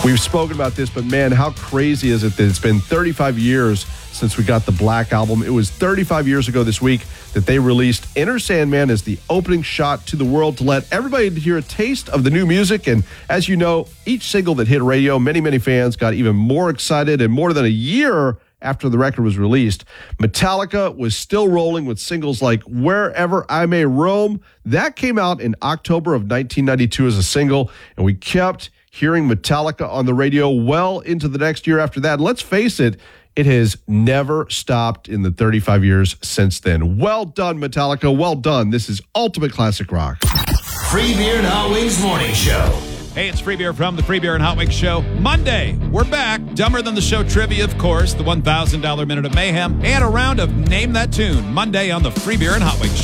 We've spoken about this, but man, how crazy is it that it's been 35 years since we got the Black Album? It was 35 years ago this week that they released Enter Sandman as the opening shot to the world to let everybody hear a taste of the new music. And as you know, each single that hit radio, many fans got even more excited. And more than a year after the record was released, Metallica was still rolling with singles like Wherever I May Roam. That came out in October of 1992 as a single, and we kept hearing Metallica on the radio well into the next year after that. And let's face it, it has never stopped in the 35 years since then. Well done, Metallica. Well done. This is ultimate classic rock. Free Beer and Hot Wings Morning Show. Hey, it's Free Beer from the Free Beer and Hot Wings Show. Monday, we're back. Dumber Than the Show trivia, of course, the $1,000 Minute of Mayhem, and a round of Name That Tune. Monday on the Free Beer and Hot Wings Show.